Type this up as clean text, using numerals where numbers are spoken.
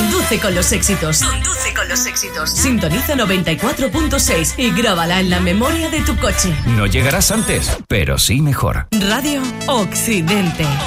Conduce con los éxitos. Conduce con los éxitos. Sintoniza 94.6 y grábala en la memoria de tu coche. No llegarás antes, pero sí mejor. Radio Occidente.